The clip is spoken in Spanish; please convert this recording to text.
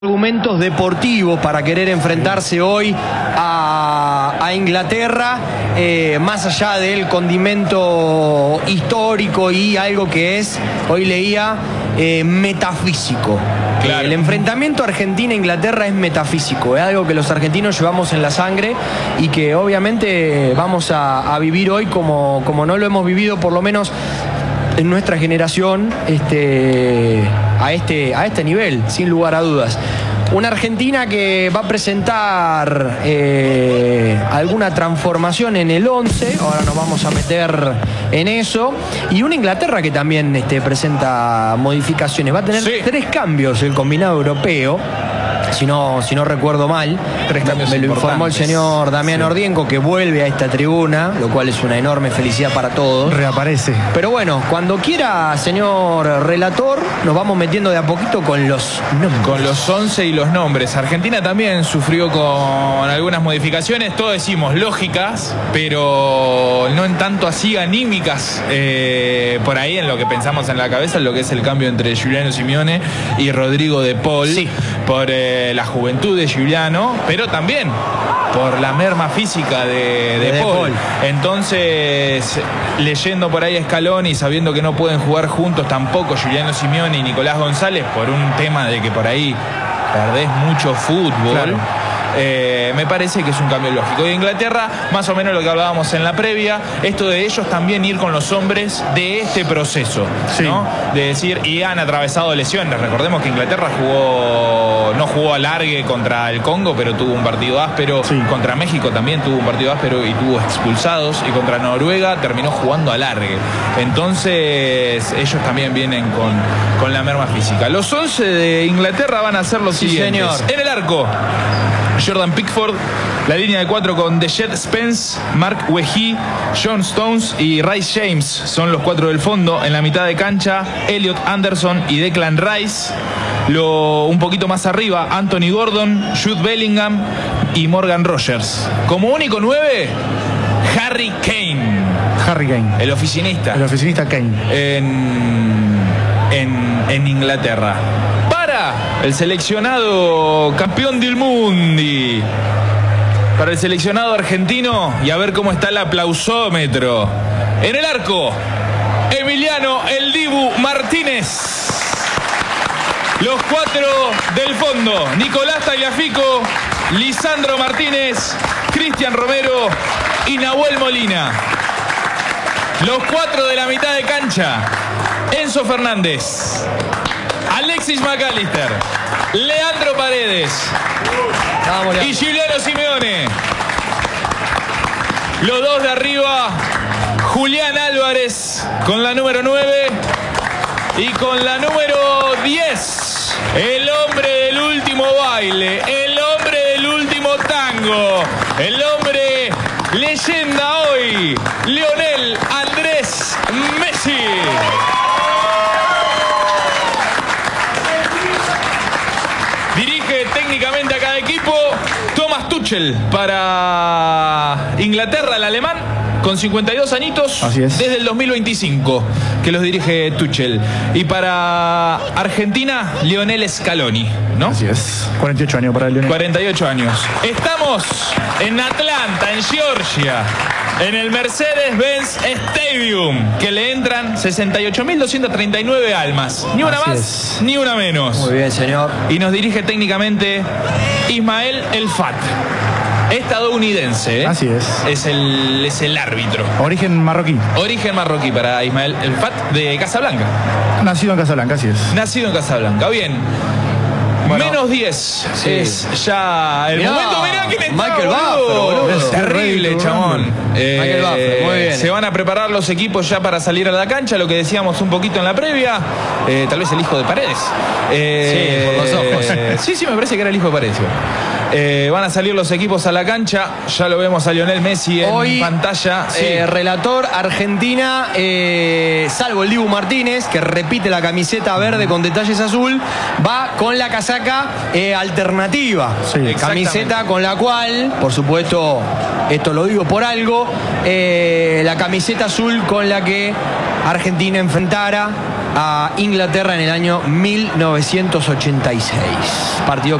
Argumentos deportivos para querer enfrentarse hoy a Inglaterra, más allá del condimento histórico y algo que es, hoy leía, metafísico. Claro. El enfrentamiento Argentina-Inglaterra es metafísico, es algo que los argentinos llevamos en la sangre y que obviamente vamos a vivir hoy como no lo hemos vivido, por lo menos en nuestra generación, a este nivel, sin lugar a dudas. Una Argentina que va a presentar alguna transformación en el 11, ahora nos vamos a meter en eso, y una Inglaterra que también presenta modificaciones. Va a tener 3 cambios el combinado europeo, si no recuerdo mal. 3 cambios me lo informó el importantes. señor Damián Ordienco, que vuelve a esta tribuna, lo cual es una enorme felicidad para todos. Reaparece. Pero bueno, cuando quiera, señor relator, nos vamos metiendo de a poquito con los nombres. Con los 11 y los nombres. Argentina también sufrió con algunas modificaciones, todos decimos lógicas, pero no en tanto así anímicas, por ahí en lo que pensamos en la cabeza, en lo que es el cambio entre Giuliano Simeone y Rodrigo de Paul, Sí. por la juventud de Giuliano, pero también por la merma física de Paul. Entonces, leyendo por ahí a Scaloni y sabiendo que no pueden jugar juntos tampoco Giuliano Simeone y Nicolás González por un tema de que por ahí perdés mucho fútbol. Claro. Me parece que es un cambio lógico. Y Inglaterra, más o menos lo que hablábamos en la previa, esto de ellos también ir con los hombres de este proceso, Sí. ¿no? De decir, y han atravesado lesiones. Recordemos que Inglaterra no jugó alargue contra el Congo, pero tuvo un partido áspero. Sí. Contra México también tuvo un partido áspero y tuvo expulsados. Y contra Noruega terminó jugando alargue. Entonces, ellos también vienen con la merma física. Los 11 de Inglaterra van a ser los siguientes. Señor. En el arco, Jordan Pickford. La línea de 4 con DeJet Spence, Mark Wehi, John Stones y Rice James son los 4 del fondo. En la mitad de cancha, Elliot Anderson y Declan Rice. Un poquito más arriba, Anthony Gordon, Jude Bellingham y Morgan Rogers. Como único 9, Harry Kane, Harry Kane. el oficinista El oficinista Kane. en Inglaterra. Para el seleccionado campeón del mundo, para el seleccionado argentino, y a ver cómo está el aplausómetro. En el arco, Emiliano El Dibu Martínez. Los 4 del fondo, Nicolás Tagliafico, Lisandro Martínez, Cristian Romero y Nahuel Molina. Los 4 de la mitad de cancha, Enzo Fernández, Alexis McAllister, Leandro Paredes Vamos, y Giuliano Simeone. Los 2 de arriba, Julián Álvarez con la número 9 y con la número 10, el hombre del último baile, el hombre del último tango, el hombre leyenda hoy, Lionel Andrés Messi. Dirige técnicamente a cada equipo Thomas Tuchel para Inglaterra, el alemán, con 52 añitos. Así es. Desde el 2025 que los dirige Tuchel. Y para Argentina, Lionel Scaloni, ¿no? Así es. 48 años para el Lionel. 48 años. Estamos en Atlanta, en Georgia, en el Mercedes-Benz Stadium, que le entran 68.239 almas. Ni una Así más, es. ni una menos. Muy bien, señor. Y nos dirige técnicamente Ismael El Fat, estadounidense, ¿eh? Así es. Es el árbitro. Origen marroquí. Origen marroquí para Ismael El Fat, de Casablanca. Nacido en Casablanca, así es. Nacido en Casablanca. Bien. Bueno, Menos 10 sí. es ya el Mirá, momento. Mirá quién está, Michael boludo. Buffer, boludo. Terrible, chamón. Michael Buffer, muy bien. Se van a preparar los equipos ya para salir a la cancha, lo que decíamos un poquito en la previa. Tal vez el hijo de Paredes. Sí, por los ojos. Sí, me parece que era el hijo de Paredes. Van a salir los equipos a la cancha. Ya lo vemos a Lionel Messi en Hoy, pantalla. Sí. Relator, Argentina, salvo el Dibu Martínez, que repite la camiseta verde con detalles azul, va con la casaca alternativa. Sí, Camiseta con la cual, por supuesto, esto lo digo por algo, la camiseta azul con la que Argentina enfrentara a Inglaterra en el año 1986. Partido